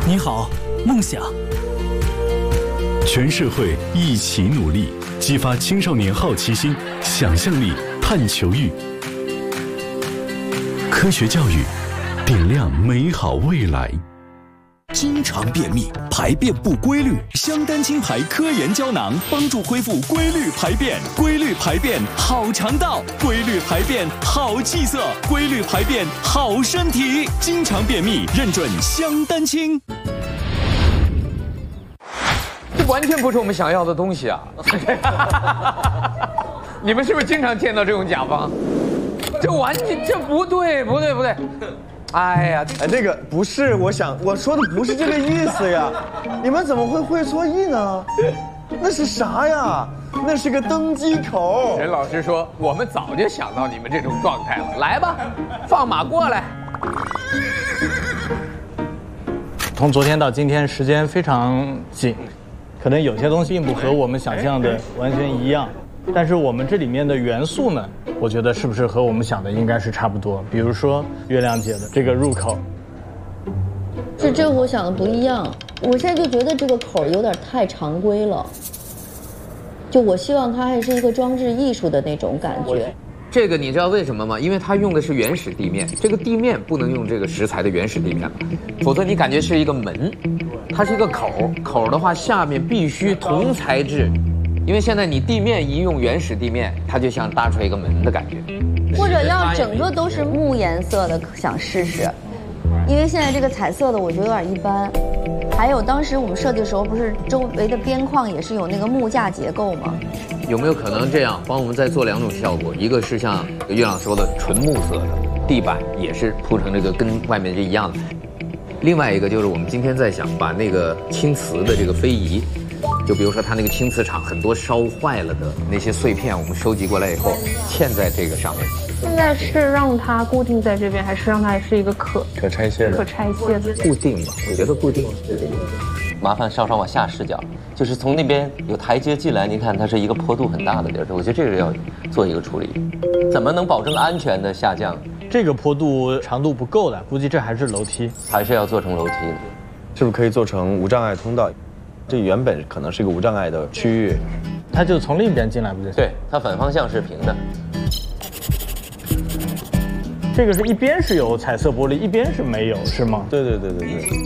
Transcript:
你好，梦想。 全社会一起努力，激发青少年好奇心、想象力、探求欲。科学教育，点亮美好未来。 经常便秘、排便不规律，香丹清排科研胶囊帮助恢复规律排便。规律排便好肠道，规律排便好气色，规律排便好身体。经常便秘认准香丹清。 这完全不是我们想要的东西啊！你们是不是经常见到这种甲方？这完全这不对。哎呀， 这个不是我说的不是这个意思呀，你们怎么会错意呢？那是啥呀？那是个登机口。 任老师说，我们早就想到你们这种状态了，来吧，放马过来。 从昨天到今天，时间非常紧，可能有些东西并不和我们想象的完全一样，但是我们这里面的元素呢，我觉得是不是和我们想的应该是差不多？比如说月亮姐的这个入口， 这和我想的不一样。我现在就觉得这个口有点太常规了，就我希望它还是一个装置艺术的那种感觉。 这个你知道为什么吗？因为它用的是原始地面，这个地面不能用这个石材的原始地面，否则你感觉是一个门，它是一个口，口的话下面必须同材质。因为现在你地面一用原始地面，它就像搭出一个门的感觉。 或者要整个都是木颜色的，想试试。因为现在这个彩色的我觉得有点一般。还有当时我们设计的时候，不是周围的边框也是有那个木架结构吗？ 有没有可能这样帮我们再做两种效果？一个是像月亮说的纯木色的，地板也是铺成这个跟外面是一样的。另外一个就是我们今天在想把那个青瓷的这个非遗。就比如说它那个青瓷厂很多烧坏了的那些碎片，我们收集过来以后嵌在这个上面。 现在是让它固定在这边，还是让它是一个可拆卸的？ 固定吧，我觉得固定。 麻烦稍稍往下视角，就是从那边有台阶进来，您看它是一个坡度很大的地儿，我觉得这个要做一个处理。怎么能保证安全的下降？ 这个坡度长度不够的，估计这还是楼梯， 还是要做成楼梯的。 是不是可以做成无障碍通道？这原本可能是一个无障碍的区域， 它就从另一边进来不就行？ 对，它反方向是平的。 这个是一边是有彩色玻璃，一边是没有，是吗？ 对。